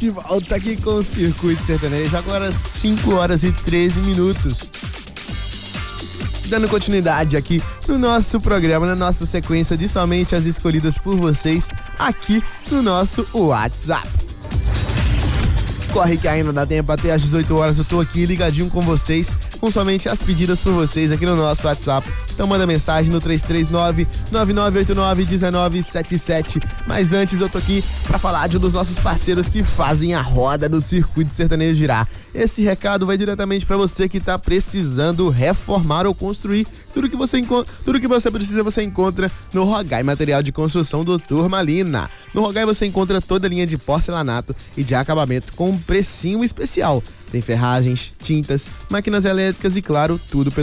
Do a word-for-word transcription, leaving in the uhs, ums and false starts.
de volta aqui com o Circuito Sertanejo, agora cinco horas e treze minutos. Dando continuidade aqui no nosso programa, na nossa sequência de somente as escolhidas por vocês aqui no nosso WhatsApp. Corre que ainda dá tempo, até às dezoito horas eu tô aqui ligadinho com vocês, com somente as pedidas por vocês aqui no nosso WhatsApp. Então manda mensagem no três três nove, nove nove oito nove, um nove sete sete. Mas antes eu tô aqui pra falar de um dos nossos parceiros que fazem a roda do Circuito Sertanejo girar. Esse recado vai diretamente pra você que tá precisando reformar ou construir. Tudo que você encontra, tudo que você precisa você encontra no Rogai Material de Construção doutor Malina. No Rogai você encontra toda a linha de porcelanato e de acabamento com um precinho especial. Tem ferragens, tintas, máquinas elétricas e, claro, tudo pelo